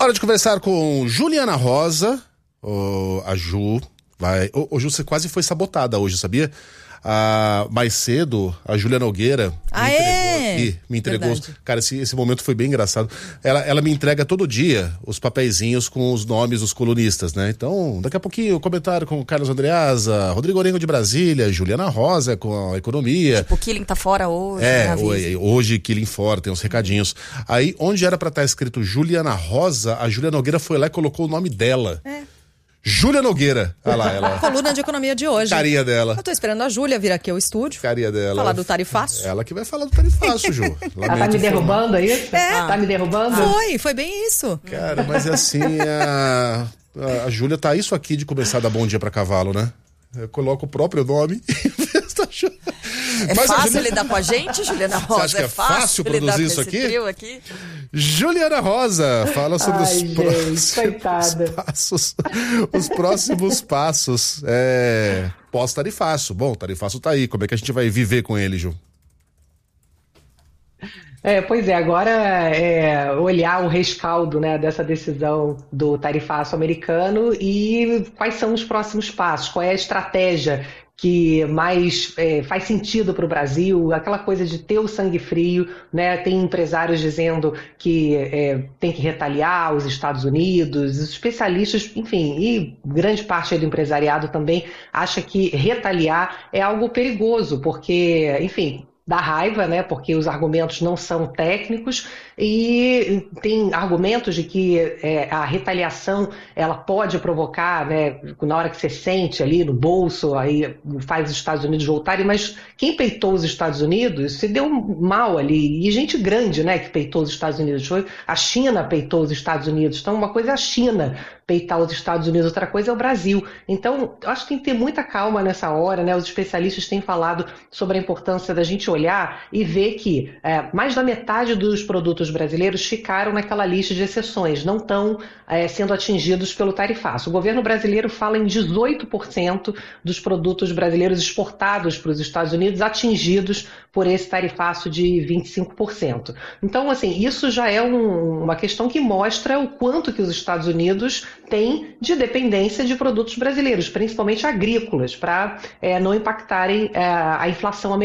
Hora de conversar com Juliana Rosa. A Ju vai... Ju, você quase foi sabotada hoje, sabia? Mais cedo, a Júlia Nogueira me entregou. Verdade. Cara, esse momento foi bem engraçado. Ela me entrega todo dia os papeizinhos com os nomes dos colunistas, né? Então, daqui a pouquinho, o comentário com o Carlos Andreasa, Rodrigo Orengo de Brasília, Juliana Rosa com a economia. Tipo, o Killing tá fora hoje. Hoje Killing fora, tem uns recadinhos. Aí, onde era pra estar escrito Juliana Rosa, a Júlia Nogueira foi lá e colocou o nome dela. Júlia Nogueira. Olha lá, ela. Coluna de economia de hoje. Carinha dela. Eu tô esperando a Júlia vir aqui ao estúdio. Carinha dela. Falar do tarifaço. Ela que vai falar do tarifaço, Ju. Ela tá me derrubando, é isso? Tá me derrubando? Foi bem isso. Cara, mas é assim, a Júlia tá isso aqui de começar a dar bom dia pra cavalo, né? Eu coloco o próprio nome É mas fácil lidar com a gente, Juliana Rosa? Você acha que é fácil produzir isso aqui? Juliana Rosa, fala sobre os próximos passos. Pós-tarifaço. Bom, o tarifaço tá aí. Como é que a gente vai viver com ele, Ju? Pois é, agora olhar o rescaldo, né, dessa decisão do tarifaço americano e quais são os próximos passos, qual é a estratégia que mais faz sentido para o Brasil, aquela coisa de ter o sangue frio, né? Tem empresários dizendo que tem que retaliar os Estados Unidos, os especialistas, enfim, e grande parte do empresariado também acha que retaliar é algo perigoso, porque, enfim, dá raiva, né? Porque os argumentos não são técnicos e tem argumentos de que a retaliação ela pode provocar, né? Na hora que você sente ali no bolso, aí faz os Estados Unidos voltarem, mas quem peitou os Estados Unidos se deu mal ali, e gente grande, né? Que peitou os Estados Unidos, foi a China peitou os Estados Unidos, então uma coisa é a China peitar os Estados Unidos, outra coisa é o Brasil. Então, eu acho que tem que ter muita calma nessa hora, né? Os especialistas têm falado sobre a importância da gente olhar e ver que mais da metade dos produtos brasileiros ficaram naquela lista de exceções, não estão sendo atingidos pelo tarifaço. O governo brasileiro fala em 18% dos produtos brasileiros exportados para os Estados Unidos atingidos por esse tarifaço de 25%. Então, assim, isso já é uma questão que mostra o quanto que os Estados Unidos têm de dependência de produtos brasileiros, principalmente agrícolas, para não impactarem a inflação americana.